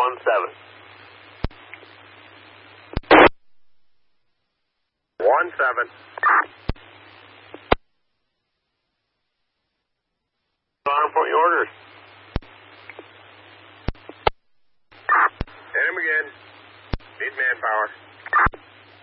17. 17. On point your orders. Hit him again. Need manpower.